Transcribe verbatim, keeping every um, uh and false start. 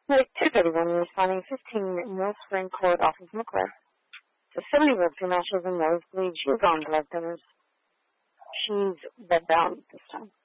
Like two thirty-one, responding fifteen Mill Spring Court, Office McClure. The seventy-year-old female shows a nosebleed. She's on blood thinners. She's bedbound this time.